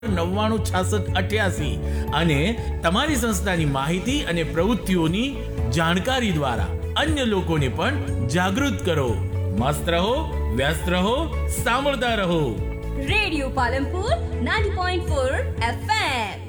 996688 અને તમારી સંસ્થાની માહિતી અને પ્રવૃત્તિઓની જાણકારી દ્વારા અન્ય લોકોને પણ જાગૃત કરો. મસ્ત રહો, વ્યસ્ત રહો, સાંભળતા રહો. Radio Palanpur 90.4 FM.